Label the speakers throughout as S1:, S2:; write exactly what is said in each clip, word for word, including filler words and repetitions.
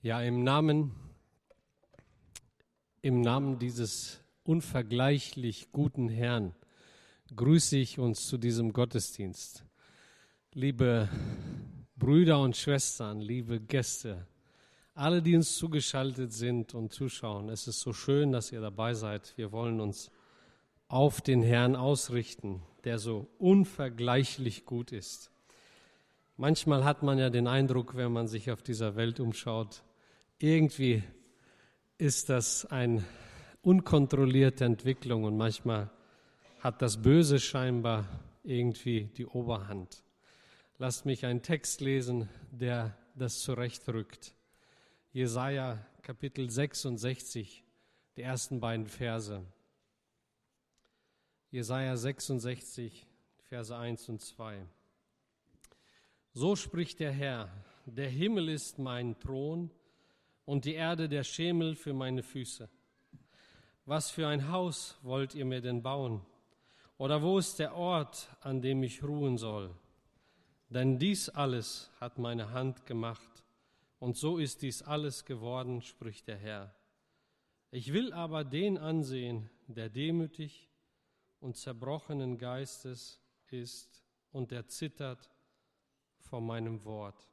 S1: Ja, im Namen, im Namen dieses unvergleichlich guten Herrn grüße ich uns zu diesem Gottesdienst. Liebe Brüder und Schwestern, liebe Gäste, alle, die uns zugeschaltet sind und zuschauen, es ist so schön, dass ihr dabei seid. Wir wollen uns auf den Herrn ausrichten, der so unvergleichlich gut ist. Manchmal hat man ja den Eindruck, wenn man sich auf dieser Welt umschaut, irgendwie ist das eine unkontrollierte Entwicklung und manchmal hat das Böse scheinbar irgendwie die Oberhand. Lasst mich einen Text lesen, der das zurechtrückt. Jesaja Kapitel sechsundsechzig, die ersten beiden Verse. Jesaja sechsundsechzig, Verse eins und zwei. So spricht der Herr: Der Himmel ist mein Thron und die Erde der Schemel für meine Füße. Was für ein Haus wollt ihr mir denn bauen? Oder wo ist der Ort, an dem ich ruhen soll? Denn dies alles hat meine Hand gemacht, und so ist dies alles geworden, spricht der Herr. Ich will aber den ansehen, der demütig und zerbrochenen Geistes ist und der zittert vor meinem Wort.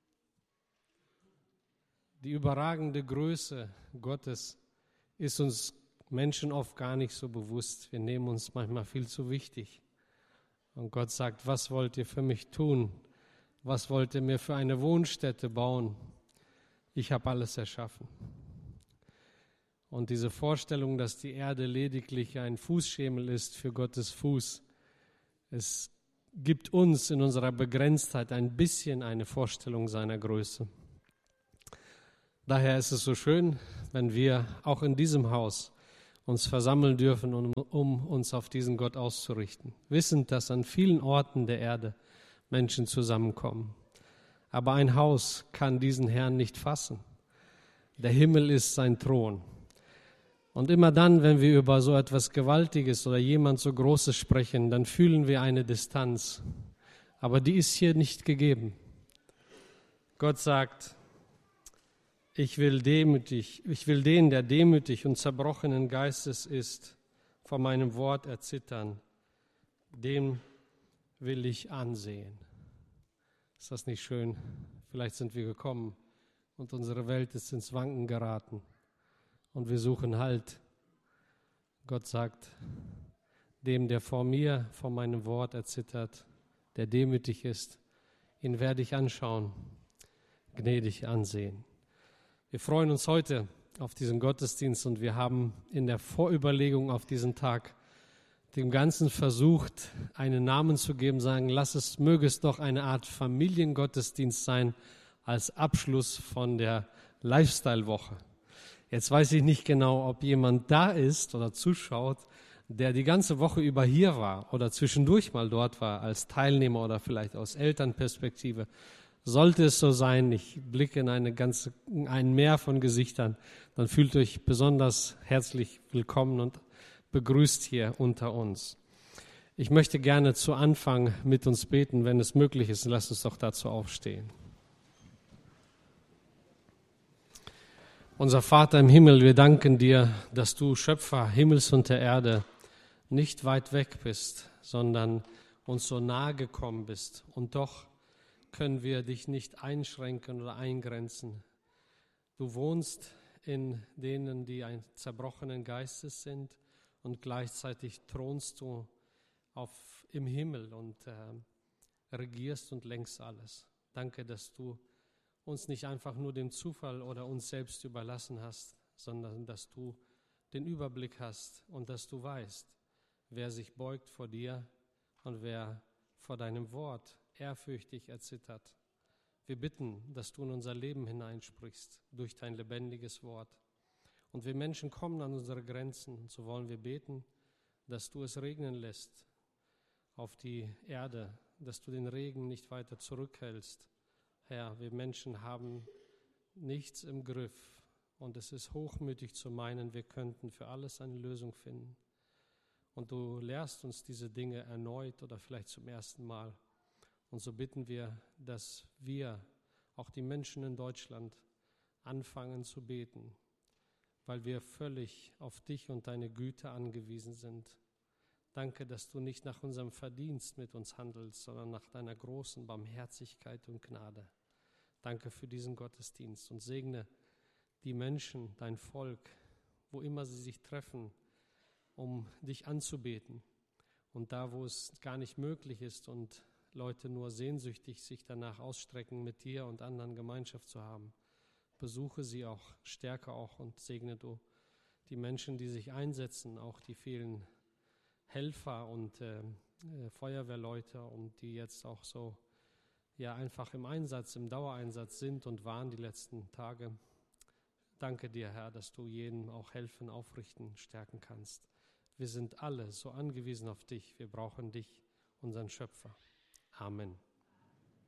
S1: Die überragende Größe Gottes ist uns Menschen oft gar nicht so bewusst. Wir nehmen uns manchmal viel zu wichtig. Und Gott sagt, was wollt ihr für mich tun? Was wollt ihr mir für eine Wohnstätte bauen? Ich habe alles erschaffen. Und diese Vorstellung, dass die Erde lediglich ein Fußschemel ist für Gottes Fuß, es gibt uns in unserer Begrenztheit ein bisschen eine Vorstellung seiner Größe. Daher ist es so schön, wenn wir auch in diesem Haus uns versammeln dürfen, um, um uns auf diesen Gott auszurichten. Wissend, dass an vielen Orten der Erde Menschen zusammenkommen. Aber ein Haus kann diesen Herrn nicht fassen. Der Himmel ist sein Thron. Und immer dann, wenn wir über so etwas Gewaltiges oder jemand so Großes sprechen, dann fühlen wir eine Distanz. Aber die ist hier nicht gegeben. Gott sagt, ich will demütig, ich will den, der demütig und zerbrochenen Geistes ist, vor meinem Wort erzittern. Den will ich ansehen. Ist das nicht schön? Vielleicht sind wir gekommen und unsere Welt ist ins Wanken geraten. Und wir suchen Halt. Gott sagt, dem, der vor mir, vor meinem Wort erzittert, der demütig ist, ihn werde ich anschauen, gnädig ansehen. Wir freuen uns heute auf diesen Gottesdienst und wir haben in der Vorüberlegung auf diesen Tag dem Ganzen versucht, einen Namen zu geben, sagen, lass es, möge es doch eine Art Familiengottesdienst sein als Abschluss von der Lifestyle-Woche. Jetzt weiß ich nicht genau, ob jemand da ist oder zuschaut, der die ganze Woche über hier war oder zwischendurch mal dort war als Teilnehmer oder vielleicht aus Elternperspektive. Sollte es so sein, ich blicke in eine ganze, in ein Meer von Gesichtern, dann fühlt euch besonders herzlich willkommen und begrüßt hier unter uns. Ich möchte gerne zu Anfang mit uns beten, wenn es möglich ist. Lasst uns doch dazu aufstehen. Unser Vater im Himmel, wir danken dir, dass du Schöpfer Himmels und der Erde nicht weit weg bist, sondern uns so nahe gekommen bist. Und doch können wir dich nicht einschränken oder eingrenzen. Du wohnst in denen, die ein zerbrochenen Geistes sind, und gleichzeitig thronst du auf, im Himmel und äh, regierst und lenkst alles. Danke, dass du uns nicht einfach nur dem Zufall oder uns selbst überlassen hast, sondern dass du den Überblick hast und dass du weißt, wer sich beugt vor dir und wer vor deinem Wort ehrfürchtig erzittert. Wir bitten, dass du in unser Leben hineinsprichst durch dein lebendiges Wort. Und wir Menschen kommen an unsere Grenzen, und so wollen wir beten, dass du es regnen lässt auf die Erde, dass du den Regen nicht weiter zurückhältst. Herr, wir Menschen haben nichts im Griff und es ist hochmütig zu meinen, wir könnten für alles eine Lösung finden. Und du lehrst uns diese Dinge erneut oder vielleicht zum ersten Mal. Und so bitten wir, dass wir, auch die Menschen in Deutschland, anfangen zu beten, weil wir völlig auf dich und deine Güte angewiesen sind. Danke, dass du nicht nach unserem Verdienst mit uns handelst, sondern nach deiner großen Barmherzigkeit und Gnade. Danke für diesen Gottesdienst und segne die Menschen, dein Volk, wo immer sie sich treffen, um dich anzubeten. Und da, wo es gar nicht möglich ist und Leute nur sehnsüchtig sich danach ausstrecken, mit dir und anderen Gemeinschaft zu haben, besuche sie auch, stärke auch und segne du die Menschen, die sich einsetzen, auch die vielen Helfer und äh, äh, Feuerwehrleute und die jetzt auch so ja einfach im Einsatz, im Dauereinsatz sind und waren die letzten Tage. Danke dir, Herr, dass du jedem auch helfen, aufrichten, stärken kannst. Wir sind alle so angewiesen auf dich. Wir brauchen dich, unseren Schöpfer. Amen.